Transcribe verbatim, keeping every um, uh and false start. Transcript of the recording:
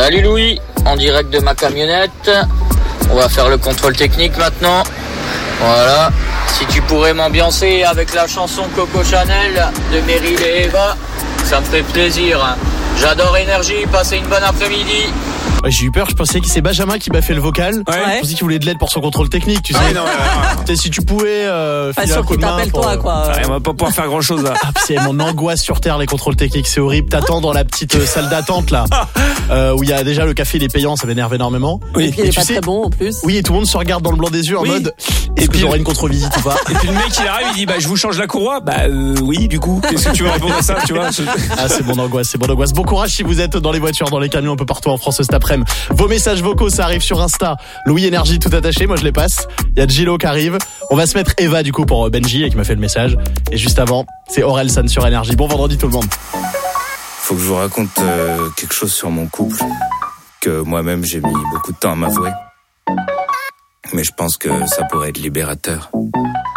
Salut Louis, en direct de ma camionnette. On va faire le contrôle technique maintenant. Voilà. Si tu pourrais m'ambiancer avec la chanson Coco Chanel de Meryl et Eva, ça me fait plaisir. J'adore Énergie, passez une bonne après-midi. Ouais, j'ai eu peur, je pensais que c'est Benjamin qui m'a fait le vocal. Ouais. Je pensais qu'il voulait de l'aide pour son contrôle technique, tu sais. Ah, non, non, non. Si tu pouvais euh, Pas filer un sûr coup qu'il de main t'appelle pour, toi, euh, quoi. Ouais, on va pas pouvoir faire grand chose là. Ah, c'est mon angoisse sur terre, les contrôles techniques, c'est horrible. T'attends dans la petite euh, salle d'attente là, euh, où il y a déjà le café, il est payant, ça m'énerve énormément. Oui. Et puis il Et est tu pas sais- très bon en plus. Oui, et tout le monde se regarde dans le blanc des yeux en Oui. mode Et est-ce que puis- j'aurai une contre-visite ou pas? Et puis le mec il arrive, il dit bah je vous change la courroie. Bah euh, oui du coup. Qu'est-ce que tu veux répondre à ça, tu vois? Ah, c'est mon angoisse, c'est mon angoisse. Bon courage si vous êtes dans les voitures, dans les camions, un peu partout en France cet après-midi. Vos messages vocaux, ça arrive sur Insta. Louis Énergie tout attaché, moi je les passe. Il y a Gilo qui arrive. On va se mettre Eva du coup pour Benji et qui m'a fait le message. Et juste avant, c'est Orelsan sur Énergie. Bon vendredi tout le monde. Faut que je vous raconte euh, quelque chose sur mon couple que moi-même j'ai mis beaucoup de temps à m'avouer. Mais je pense que ça pourrait être libérateur.